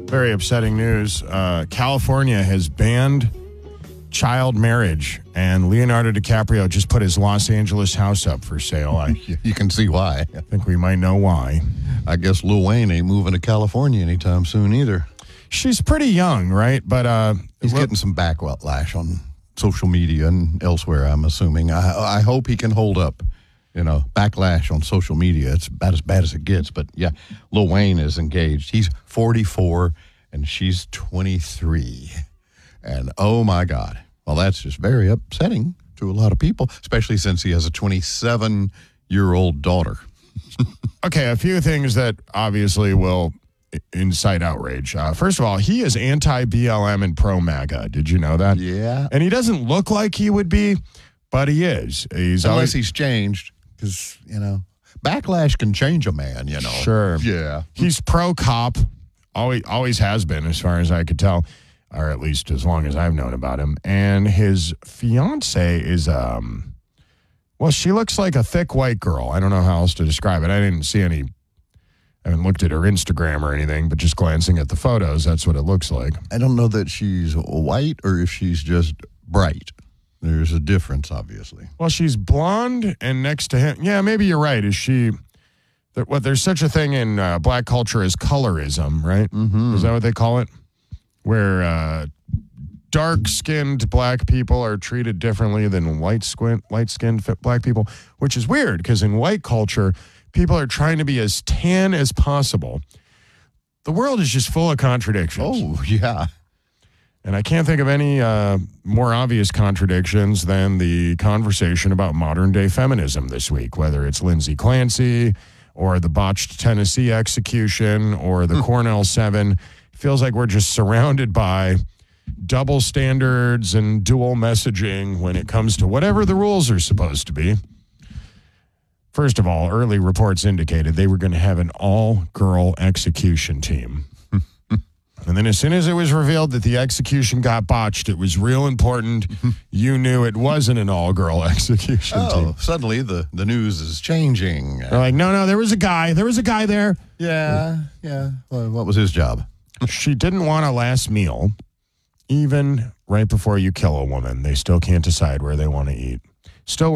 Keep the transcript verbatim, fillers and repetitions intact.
Very upsetting news. Uh, California has banned child marriage, and Leonardo DiCaprio just put his Los Angeles house up for sale. I You can see why. think we might know why. I guess Lil Wayne ain't moving to California anytime soon either. She's pretty young, right? But uh, He's well, getting some backlash on social media and elsewhere, I'm assuming. I, I hope he can hold up. You know, backlash on social media. It's about as bad as it gets. But, yeah, Lil Wayne is engaged. He's forty-four, and she's twenty-three. And, oh, my God. Well, that's just very upsetting to a lot of people, especially since he has a twenty-seven-year-old daughter. okay, a few things that obviously will incite outrage. Uh, first of all, he is anti-B L M and pro-MAGA. Did you know that? Yeah. And he doesn't look like he would be, but he is. He's Unless always, he's changed, because, you know, backlash can change a man, you know. Sure. Yeah. He's pro-cop. Always, always has been, as far as I could tell, or at least as long as I've known about him. And his fiance is, um, well, she looks like a thick white girl. I don't know how else to describe it. I didn't see any, I haven't looked at her Instagram or anything, but just glancing at the photos, that's what it looks like. I don't know that she's white or if she's just bright. There's a difference, obviously. Well, she's blonde, and next to him, yeah, maybe you're right. Is she, there, what, there's such a thing in uh, black culture as colorism, right? Mm-hmm. Is that what they call it? Where uh, dark-skinned black people are treated differently than white squint, light-skinned black people, which is weird because in white culture, people are trying to be as tan as possible. The world is just full of contradictions. Oh, yeah. And I can't think of any uh, more obvious contradictions than the conversation about modern-day feminism this week, whether it's Lindsay Clancy or the botched Tennessee execution or the Cornell Seven. It feels like we're just surrounded by double standards and dual messaging when it comes to whatever the rules are supposed to be. First of all, early reports indicated they were going to have an all-girl execution team. And then as soon as it was revealed that the execution got botched, it was real important. You knew it wasn't an all-girl execution Oh, team. suddenly the, the news is changing. They're like, no, no, there was a guy. There was a guy there. Yeah, yeah. Well, what was his job? She didn't want a last meal. Even right before you kill a woman, they still can't decide where they want to eat. Still